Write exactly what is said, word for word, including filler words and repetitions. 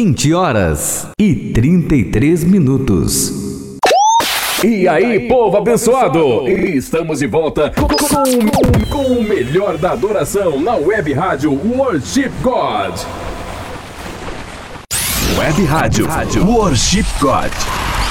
vinte horas e trinta e três minutos. E aí, povo abençoado! Estamos de volta com, com, com o melhor da adoração na Web Rádio Worship God. Web Rádio Worship God.